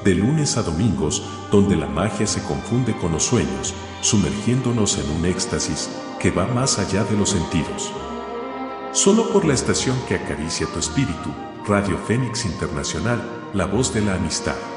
de lunes a domingos, donde la magia se confunde con los sueños, sumergiéndonos en un éxtasis que va más allá de los sentidos. Solo por la estación que acaricia tu espíritu, Radio Fénix Internacional, la voz de la amistad.